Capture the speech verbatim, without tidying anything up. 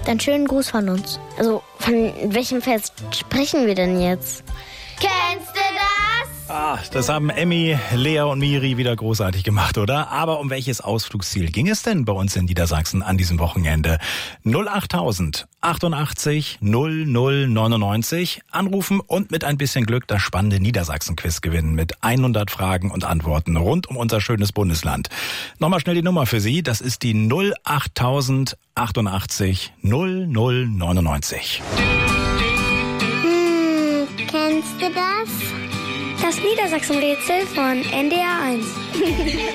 Dann schönen Gruß von uns. Also, von welchem Fest sprechen wir denn jetzt? Kennst du das? Ah, das haben Emmy, Lea und Miri wieder großartig gemacht, oder? Aber um welches Ausflugsziel ging es denn bei uns in Niedersachsen an diesem Wochenende? null achttausend achtundachtzig null null neunundneunzig anrufen und mit ein bisschen Glück das spannende Niedersachsen-Quiz gewinnen mit hundert Fragen und Antworten rund um unser schönes Bundesland. Nochmal schnell die Nummer für Sie, das ist die null achttausend achtundachtzig null null neunundneunzig. Hm, kennst du das? Das Niedersachsen-Rätsel von N D R eins.